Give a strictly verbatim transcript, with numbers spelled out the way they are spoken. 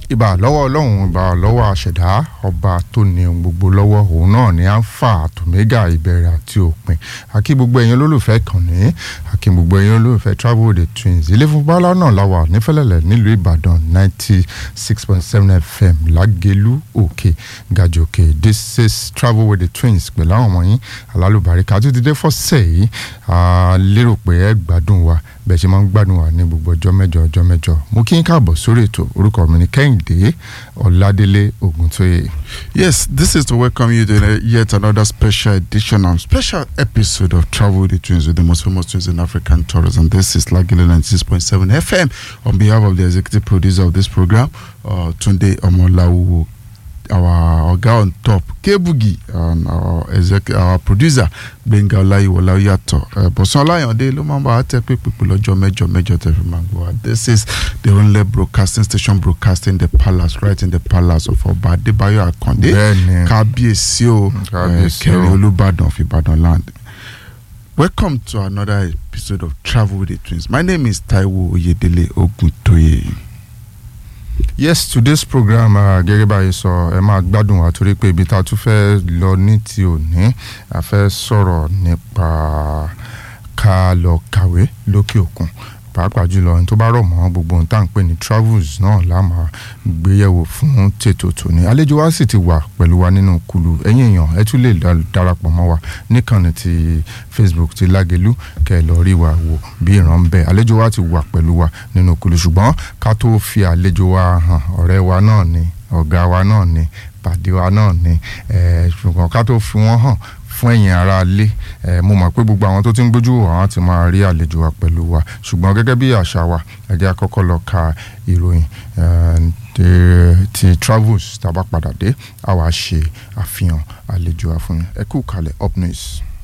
ìbà lọ́wọ́ Ọlọ́run ìbà lọ́wọ́ àṣẹ̀dá ọba tó ní ohun gbogbo lọ́wọ́ òun náà ní alpha àti omega ìbẹ̀rẹ̀ àti òpin àkí gbogbo ẹ̀yin olólùfẹ́ kànnì àkí gbogbo ẹ̀yin olólùfẹ́ Travel with the Twins ilé fún bọ́lá náà láwà nífẹ̀lẹ́lẹ̀ nílùú Ìbàdàn ninety six point seven F M Lágẹ̀lú òkè gàjòkè. This is Travel with the Twins pẹ̀lú àwọn ọmọ yín alálùbáríkà tó ti dé fọ́sẹ̀ yìí lérò pé ẹ gbádùn wa bẹ́ẹ̀ ṣe máa ń gbádùn wa ní gbogbo ọjọ́ mẹ́jọ ọjọ́ mẹ́jọ. Mo kí n káàbọ̀ sórí ètò orúkọ mi ní Kẹ́hìndé Ọládélé Ògúntóyè. Yes, this is to welcome you to yet another special edition and special episode of Travel with the Twins with the most famous twins in African tourism. This is Lagelu ninety-six point seven F M. On behalf of the executive producer of this program, uh, Tunde Omolawu, our guy on top, Kebugi, and our exec, our producer, Benga Olayiwola Yato. Bosan Olayande ló máa ń bá tẹ́ pé people lọ́jọ́ mẹ́jọ mẹ́jọ tẹ́ fi máa ń gbọ́. This is the only broadcasting station broadcasting the palace, right in the palace of Ọba Adébáyọ̀ Àkàndé. Kábíyèsí o, Kẹrin Olúbàdàn of Ìbàdàn land. Welcome to another episode of Travel with the Twins. My name is Taiwo Oyedele Oguntoye. Yes, today's program gẹ́gẹ́ báyìí sọ ẹ máa gbádùn wa torí pé ibi tá a tún fẹ́ lọ ní ti òní a fẹ́ sọ̀rọ̀ nípa ká lọ kàwé lókè òkun pàápàá jùlọ ní tó bá rọ̀ mọ́ gbogbo ohun tá à ń pè ní travels náà la máa gbéyẹ̀wò fún tètò tòní. Àlejò wa sì ti wà pẹ̀lú wa nínú kulu ẹ̀yin èèyàn ẹ tún lè darapọ̀ mọ́ wa níkànnì ti Facebook ti Lágẹ̀lú kẹ́ ẹ lọ rí wa wò bí ìran bẹ́ẹ̀. Àlejò wa ti wà pẹ̀lú wa nínú kulu ṣùgbọ́n ká tó fi àlejò wa hàn ọ̀rẹ́ wa náà ni ọ̀gá wa náà ni pàdé wa náà ni ṣùgbọ́n ká tó fi wọ́n hàn fún ẹ̀yin ará ilé mo mọ̀ pé gbogbo àwọn tó ti ń gbójú àwọn ti máa rí àlejò wa pẹ̀lú wa ṣùgbọ́n gẹ́gẹ́ bí àṣà wa ẹ jẹ́ àkọ́kọ́ lọ ka ìròyìn ti travels tá a bá padà dé a wá ṣe àfihàn àlejò wa fún yín. Ẹ kú kalẹ̀. Up news.